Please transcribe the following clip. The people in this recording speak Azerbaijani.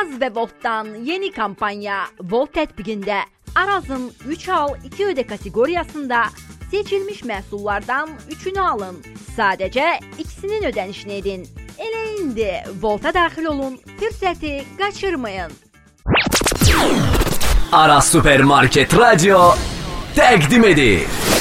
Araz ve Volt'tan yeni kampanya Volt tətbiqində Araz'ın 3 al 2 öde kategorisində seçilmiş məhsullardan 3'ünü alın. Sadəcə ikisinin ödənişini edin. Elə indi Volt'a daxil olun, fürsəti qaçırmayın. Aras Süpermarket Radyo təqdim edir.